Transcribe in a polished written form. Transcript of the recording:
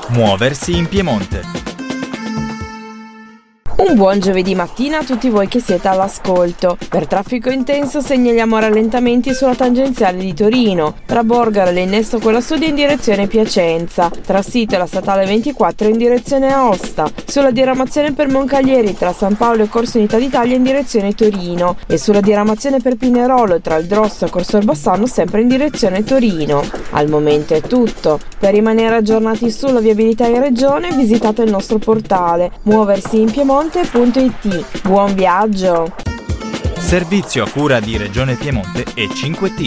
Muoversi in Piemonte. Un buon giovedì mattina a tutti voi che siete all'ascolto. Per traffico intenso segnaliamo rallentamenti sulla tangenziale di Torino, tra Borgaro e l'innesto con la Sud in direzione Piacenza, tra Sito e la statale 24 in direzione Aosta, sulla diramazione per Moncalieri tra San Paolo e Corso Unità d'Italia in direzione Torino e sulla diramazione per Pinerolo tra il Drosso e Corso Orbassano sempre in direzione Torino. Al momento è tutto. Per rimanere aggiornati sulla viabilità in regione visitate il nostro portale muoversiinpiemonte.it. Buon viaggio! Servizio a cura di Regione Piemonte e 5T.